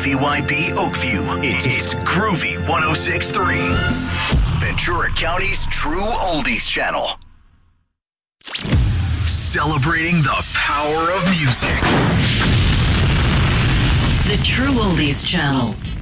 WVYB Oakview. It's Groovy 106.3. Ventura County's true oldies channel. Celebrating the power of music. The True Oldies Channel.